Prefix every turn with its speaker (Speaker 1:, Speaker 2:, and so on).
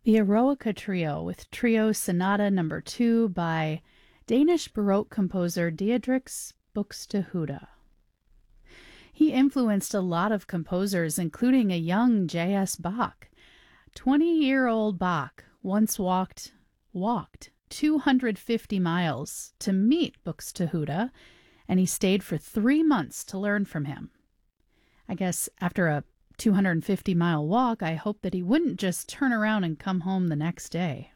Speaker 1: The Eroica Trio with Trio Sonata Number 2 by Danish Baroque composer Diedrichs Buxtehude. He influenced a lot of composers, including a young J.S. Bach. 20-year-old Bach once walked 250 miles to meet Buxtehude, and he stayed for 3 months to learn from him. I guess after a 250-mile walk, I hoped that he wouldn't just turn around and come home the next day.